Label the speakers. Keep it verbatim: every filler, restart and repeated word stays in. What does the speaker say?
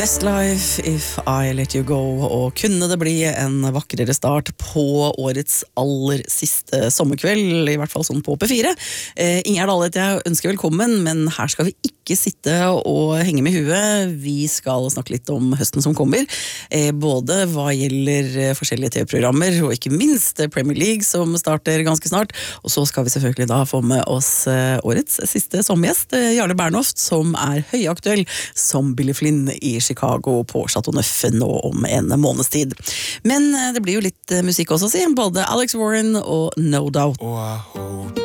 Speaker 1: Westlife, If I Let You Go, og kunne det bli en vakrere start på årets aller siste sommerkveld, i hvert fall sånn på P fire. Eh, Ingjerd Dahleth, jeg ønsker velkommen, men her skal vi ikke sitte og henge med huet. Vi skal snakke litt om høsten som kommer, eh, både hva gjelder forskjellige T V-programmer, og ikke minst Premier League som starter ganske snart. Og så skal vi selvfølgelig da få med oss eh, årets siste sommergjest, eh, Jarle Bernhoft, som er høyaktuell som Billy Flynn i Chicago på Chateau Neuf nå om en måneds tid. Men det blir jo litt musikk også, si. Både Alex Warren og No Doubt.